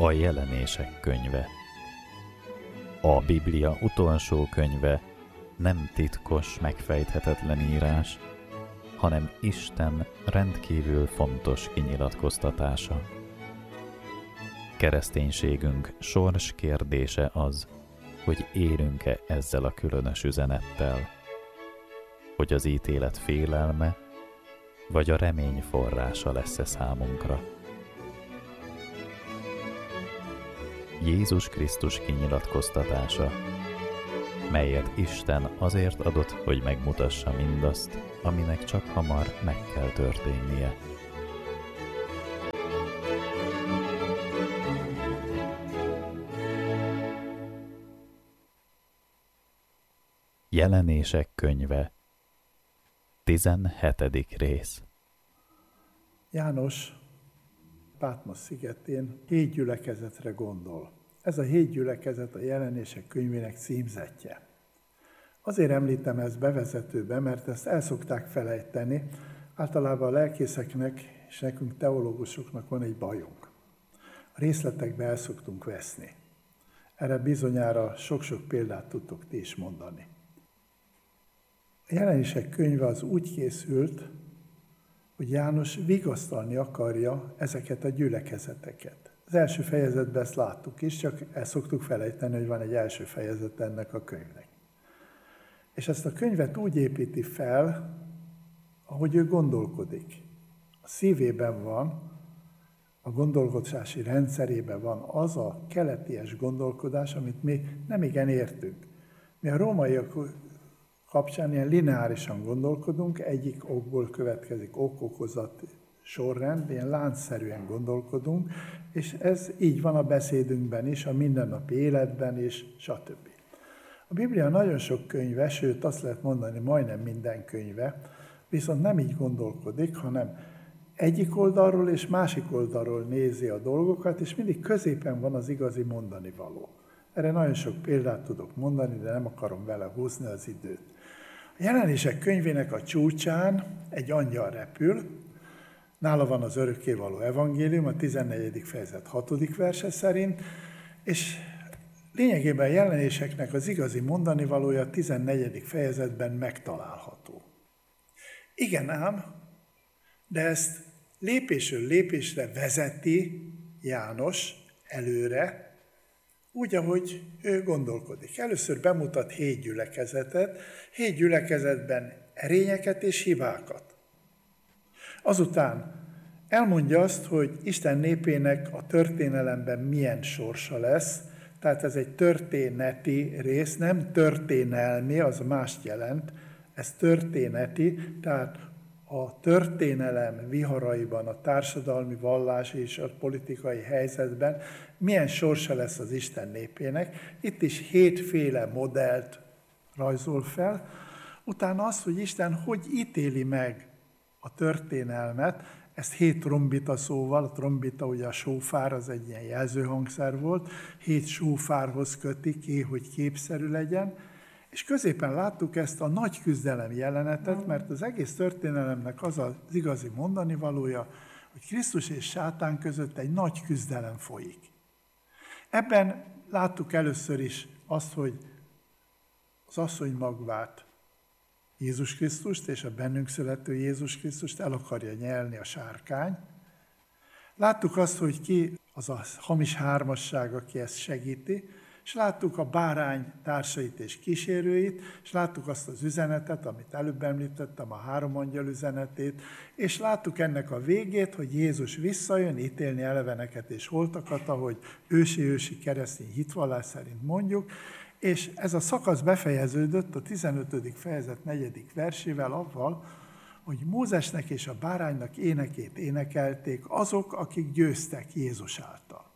A Jelenések könyve. A Biblia utolsó könyve nem titkos, megfejthetetlen írás, hanem Isten rendkívül fontos kinyilatkoztatása. Kereszténységünk sors kérdése az, hogy élünk-e ezzel a különös üzenettel, hogy az ítélet félelme, vagy a remény forrása lesz-e számunkra. Jézus Krisztus kinyilatkoztatása, melyet Isten azért adott, hogy megmutassa mindazt, aminek csak hamar meg kell történnie. Jelenések könyve, 17. rész. János Pátmos szigetén 7 gyülekezetre gondol. Ez a 7 gyülekezet a Jelenések könyvének címzetje. Azért említem ezt bevezetőben, mert ezt el szokták felejteni. Általában a lelkészeknek és nekünk teológusoknak van egy bajunk. A részletekbe el szoktunk veszni. Erre bizonyára sok-sok példát tudtok ti is mondani. A Jelenések könyve az úgy készült, hogy János vigasztalni akarja ezeket a gyülekezeteket. Az első fejezetben ezt láttuk is, csak el szoktuk felejteni, hogy van egy első fejezet ennek a könyvnek. És ezt a könyvet úgy építi fel, ahogy ő gondolkodik. A szívében van, a gondolkodási rendszerében van az a keleties gondolkodás, amit mi nem igen értünk. Mi a rómaiak kapcsán ilyen lineárisan gondolkodunk, egyik okból következik ok-okozat sorrend, ilyen láncszerűen gondolkodunk, és ez így van a beszédünkben is, a mindennapi életben is, stb. A Biblia nagyon sok könyve, sőt azt lehet mondani, majdnem minden könyve, viszont nem így gondolkodik, hanem egyik oldalról és másik oldalról nézi a dolgokat, és mindig középen van az igazi mondani való. Erre nagyon sok példát tudok mondani, de nem akarom vele húzni az időt. A Jelenések könyvének a csúcsán egy angyal repül, nála van az örökkévaló evangélium, a 14. fejezet 6. verse szerint, és lényegében a Jelenéseknek az igazi mondani valója a 14. fejezetben megtalálható. Igen ám, de ezt lépésről lépésre vezeti János előre, úgy, ahogy ő gondolkodik. Először bemutat 7 gyülekezetet, 7 gyülekezetben erényeket és hibákat. Azután elmondja azt, hogy Isten népének a történelemben milyen sorsa lesz, tehát ez egy történeti rész, nem történelmi, az mást jelent, ez történeti, tehát a történelem viharaiban, a társadalmi, vallási és a politikai helyzetben milyen sorsa lesz az Isten népének. Itt is 7 féle modellt rajzol fel. Utána az, hogy Isten hogy ítéli meg a történelmet, ezt 7 trombita szóval, a trombita ugye a sófár, az egy ilyen jelzőhangszer volt, 7 sófárhoz köti ki, hogy képszerű legyen, és középen láttuk ezt a nagy küzdelem jelenetet, mert az egész történelemnek az az igazi mondani valója, hogy Krisztus és sátán között egy nagy küzdelem folyik. Ebben láttuk először is azt, hogy az asszony magvát, Jézus Krisztust és a bennünk születő Jézus Krisztust el akarja nyelni a sárkány. Láttuk azt, hogy ki az a hamis hármasság, aki ezt segíti, és láttuk a bárány társait és kísérőit, és láttuk azt az üzenetet, amit előbb említettem, a 3 angyal üzenetét, és láttuk ennek a végét, hogy Jézus visszajön ítélni eleveneket és holtakat, ahogy ősi keresztény hitvallás szerint mondjuk, és ez a szakasz befejeződött a 15. fejezet 4. versével avval, hogy Mózesnek és a báránynak énekét énekelték azok, akik győztek Jézus által.